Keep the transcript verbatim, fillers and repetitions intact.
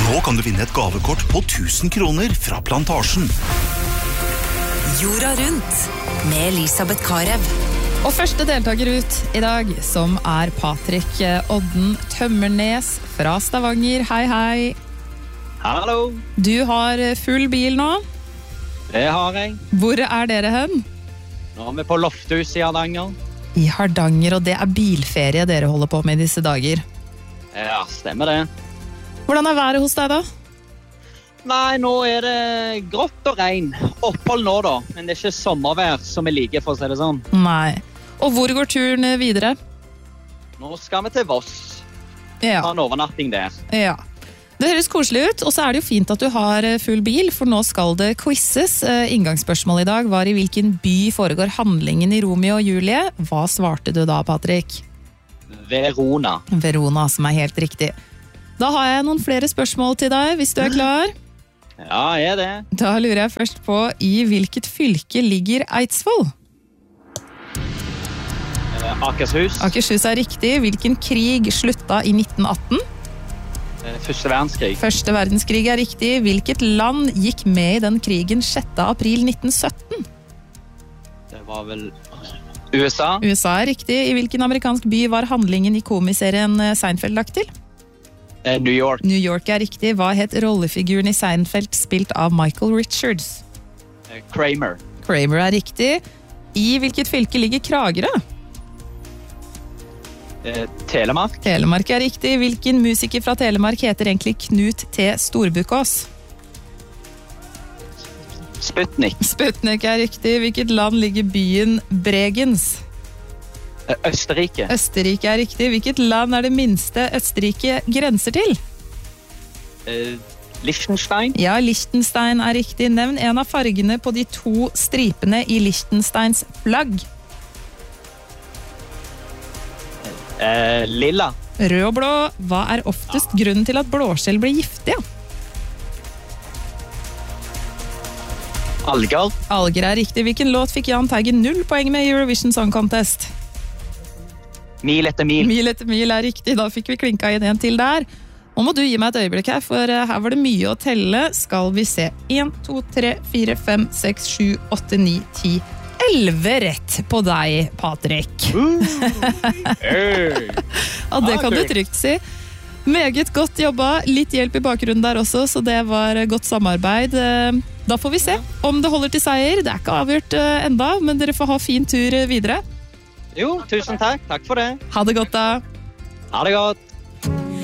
Nå kan du vinne et gavekort på tusen kroner fra Plantasjen. Jorda rundt med Elisabeth Karev. Og første deltaker ut i dag, som er Patrick Odden Tømmernes fra Stavanger. Hei, hei. Hallo. Du har full bil nå. Det har jeg. Hvor er dere hen? Nå er vi på Lofthus i Hardanger. I Hardanger, og det er bilferie dere holder på med i disse dager. Ja, stemmer det. Hvordan er været hos deg da? Nei, nå er det grått og regn. Opphold nå da, men det er ikke sommervær som vi liker, for å si det sånn. Nei. Og hvor går turen videre? Nå skal vi til Voss. Ja. Ha en overnatting der. Ja. Det høres koselig ut, og så er det jo fint at du har full bil, for nå skal det quizzes. Inngangsspørsmålet i dag var i hvilken by foregår handlingen i Romeo og Julie. Hva svarte du da, Patrick? Verona. Verona, som er helt riktig. Da har jeg noen flere spørsmål til deg, hvis du er klar. Ja, jeg er det. Da lurer jeg først på, i hvilket fylke ligger Eidsvoll? Eh, Akershus. Akershus er riktig. Hvilken krig slutta i nitten atten? Eh, Første verdenskrig. Første verdenskrig er riktig. Hvilket land gikk med i den krigen sjette april nitten sytten? Det var vel U S A. U S A er riktig. I hvilken amerikansk by var handlingen i komiserien Seinfeld lagt til? Eh, New York. New York er riktig. Hva het rollefiguren i Seinfeld spilt av Michael Richards? Eh, Kramer. Kramer er riktig. I hvilket fylke ligger Kragerø? Eh, Telemark. Telemark er riktig. Hvilken musiker fra Telemark heter egentlig Knut T. Storbukkås? Sputnik. Sputnik er riktig. Hvilket land ligger byen Bregenz? Eh, Østerrike. Østerrike er riktig. Hvilket land er det minste Østerrike grenser til? Eh, Liechtenstein. Ja, Liechtenstein er riktig. Nevn en av fargene på de to stripene i Liechtensteins flagg. Eh, lilla. Rød og blå. Hva er oftest grunnen til at blåskjell blir giftige? Alger. Alger er riktig. Hvilken låt fikk Jahn Teigen null poeng med i Eurovision Song Contest? Mil etter mil. Mil etter mil er riktig. Da fikk vi klinka inn en til der. Nå må du gi meg et øyeblikk her, for her var det mye å telle. Skal vi se. en, to, tre, fire, fem, seks, sju, åtte, ni, ti, elleve rett på deg, Patrick. Uh, hey. Ja, det kan du trygt si. Meget godt jobba. Litt hjelp i bakgrunnen der også, så det var godt samarbeid. Da får vi se om det holder til seier. Det er ikke avgjort enda, men dere får ha fin tur videre. Jo, tusen takk. Takk for det. Ha det godt da. Ha det godt.